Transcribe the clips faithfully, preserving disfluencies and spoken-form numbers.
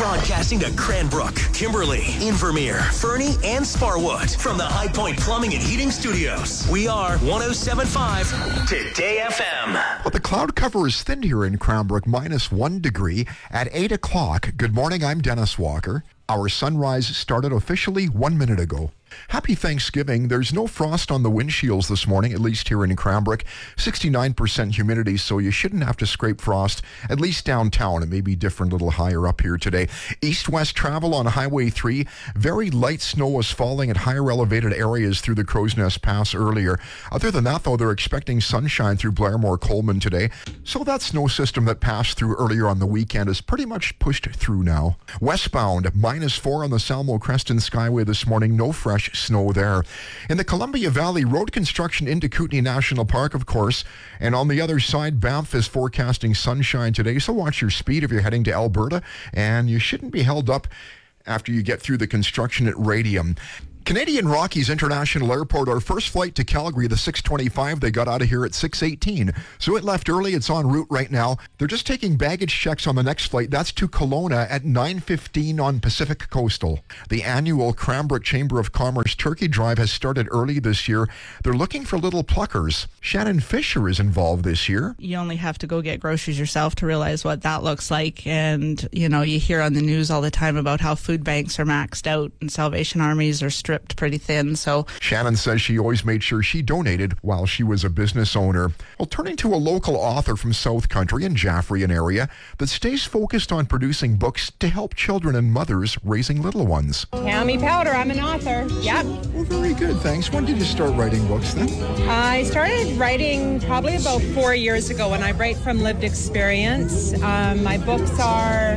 Broadcasting to Cranbrook, Kimberly, Invermere, Fernie, and Sparwood from the High Point Plumbing and Heating Studios. We are one oh seven point five Today F M. Well, the cloud cover is thin here in Cranbrook, minus one degree at eight o'clock. Good morning, I'm Dennis Walker. Our sunrise started officially one minute ago. Happy Thanksgiving. There's no frost on the windshields this morning, at least here in Cranbrook. sixty-nine percent humidity, so you shouldn't have to scrape frost, at least downtown. It may be different a little higher up here today. East-west travel on Highway three. Very light snow was falling at higher elevated areas through the Crow's Nest Pass earlier. Other than that, though, they're expecting sunshine through Blairmore-Coleman today. So that snow system that passed through earlier on the weekend is pretty much pushed through now. Westbound, minus four on the Salmo-Creston Skyway this morning. No fresh snow there. In the Columbia Valley, road construction into Kootenay National Park, of course. And on the other side, Banff is forecasting sunshine today, so watch your speed if you're heading to Alberta. And you shouldn't be held up after you get through the construction at Radium. Canadian Rockies International Airport, our first flight to Calgary, the six twenty-five, they got out of here at six eighteen. So it left early. It's en route right now. They're just taking baggage checks on the next flight. That's to Kelowna at nine fifteen on Pacific Coastal. The annual Cranbrook Chamber of Commerce Turkey Drive has started early this year. They're looking for little pluckers. Shannon Fisher is involved this year. You only have to go get groceries yourself to realize what that looks like. And, you know, you hear on the news all the time about how food banks are maxed out and Salvation Armies are stripped pretty thin. So Shannon says she always made sure she donated while she was a business owner. Well, turning to a local author from South Country in Jaffrey, an area that stays focused on producing books to help children and mothers raising little ones. Tammy Powder, I'm an author. Yep. Well, very good, thanks. When did you start writing books then? I started writing probably about four years ago, and I write from lived experience. Um, my books are,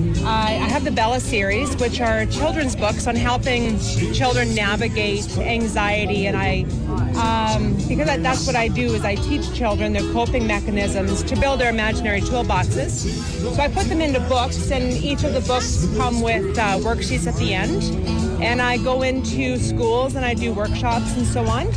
I, I have the Bella series, which are children's books on helping children navigate anxiety, and I, um, because I, that's what I do, is I teach children their coping mechanisms to build their imaginary toolboxes. So I put them into books, and each of the books come with uh, worksheets at the end. And I go into schools and I do workshops and so on.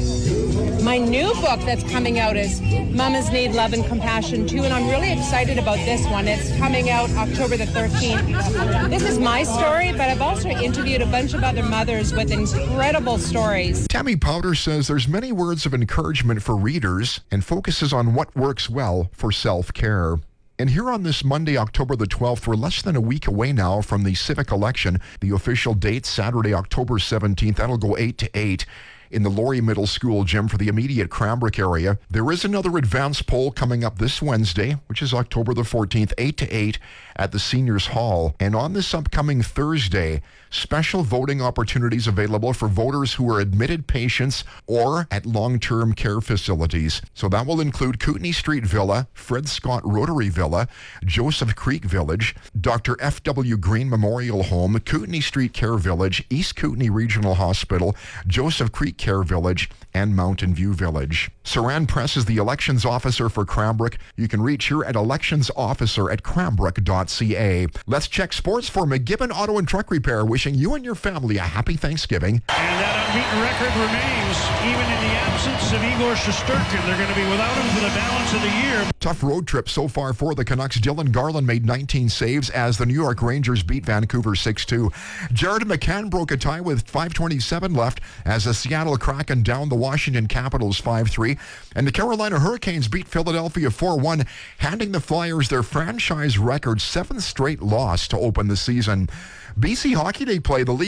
My new book that's coming out is Mamas Need Love and Compassion Too, and I'm really excited about this one. It's coming out October the thirteenth. This is my story, but I've also interviewed a bunch of other mothers with incredible stories. Tammy Powder says there's many words of encouragement for readers and focuses on what works well for self-care. And here on this Monday, October the twelfth, we're less than a week away now from the civic election. The official date, Saturday, October seventeenth. That'll go eight to eight in the Laurier Middle School gym for the immediate Cranbrook area. There is another advance poll coming up this Wednesday, which is October the fourteenth, eight to eight at the Seniors Hall. And on this upcoming Thursday, special voting opportunities available for voters who are admitted patients or at long-term care facilities. So that will include Kootenay Street Villa, Fred Scott Rotary Villa, Joseph Creek Village, Doctor F W Green Memorial Home, Kootenay Street Care Village, East Kootenay Regional Hospital, Joseph Creek Care Village, and Mountain View Village. Saran Press is the elections officer for Cranbrook. You can reach her at electionsofficer at cranbrook dot c a. Let's check sports for McGibbon Auto and Truck Repair, wishing you and your family a happy Thanksgiving. And that unbeaten record remains, even in the absence of Igor Shesterkin. They're going to be without him for the balance of the year. Tough road trip so far for the Canucks. Dylan Garland made nineteen saves as the New York Rangers beat Vancouver six two. Jared McCann broke a tie with five twenty-seven left as the Seattle Kraken downed the Washington Capitals five three. And the Carolina Hurricanes beat Philadelphia four one, handing the Flyers their franchise record seventh straight loss to open the season. B C Hockey Day play, the league